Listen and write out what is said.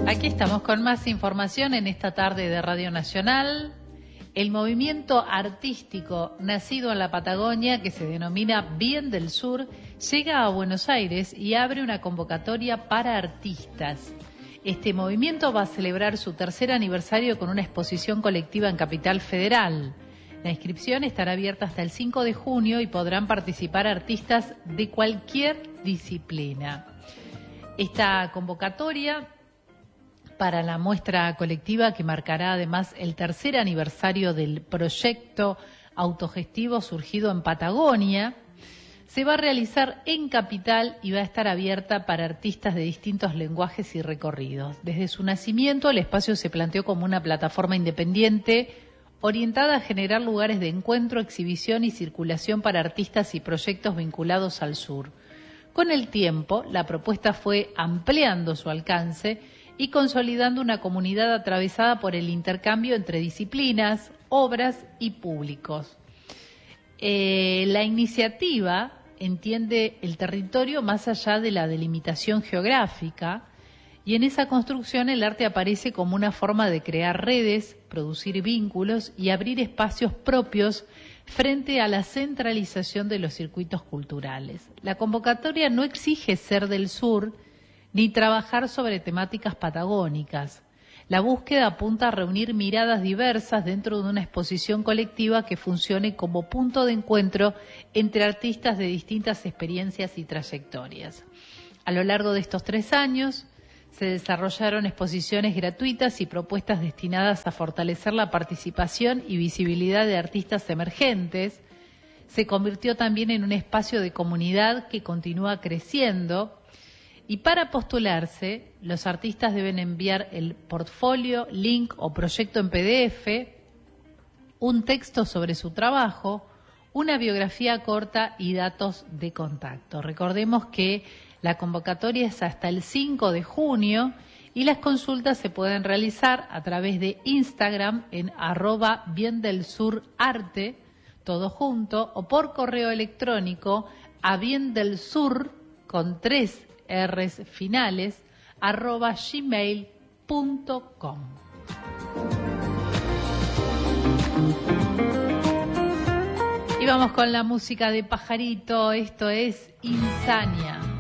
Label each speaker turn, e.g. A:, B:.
A: Aquí estamos con más información en esta tarde de Radio Nacional. El movimiento artístico nacido en la Patagonia, que se denomina Bien del Sur, llega a Buenos Aires y abre una convocatoria para artistas. Este movimiento va a celebrar su tercer aniversario con una exposición colectiva en Capital Federal. La inscripción estará abierta hasta el 5 de junio y podrán participar artistas de cualquier disciplina. Esta convocatoria para la muestra colectiva, que marcará además el tercer aniversario del proyecto autogestivo surgido en Patagonia, se va a realizar en Capital y va a estar abierta para artistas de distintos lenguajes y recorridos. Desde su nacimiento, el espacio se planteó como una plataforma independiente orientada a generar lugares de encuentro, exhibición y circulación para artistas y proyectos vinculados al sur. Con el tiempo, la propuesta fue ampliando su alcance y consolidando una comunidad atravesada por el intercambio entre disciplinas, obras y públicos. La iniciativa entiende el territorio más allá de la delimitación geográfica, y en esa construcción el arte aparece como una forma de crear redes, producir vínculos y abrir espacios propios frente a la centralización de los circuitos culturales. La convocatoria no exige ser del sur ni trabajar sobre temáticas patagónicas. La búsqueda apunta a reunir miradas diversas dentro de una exposición colectiva que funcione como punto de encuentro entre artistas de distintas experiencias y trayectorias. A lo largo de estos 3 años se desarrollaron exposiciones gratuitas y propuestas destinadas a fortalecer la participación y visibilidad de artistas emergentes. Se convirtió también en un espacio de comunidad que continúa creciendo. Y para postularse, los artistas deben enviar el portfolio, link o proyecto en PDF, un texto sobre su trabajo, una biografía corta y datos de contacto. Recordemos que la convocatoria es hasta el 5 de junio y las consultas se pueden realizar a través de Instagram en @biendelsurarte, todo junto, o por correo electrónico a biendelsur con 3 R's finales, @gmail.com. Y vamos con la música de Pajarito, esto es Insania.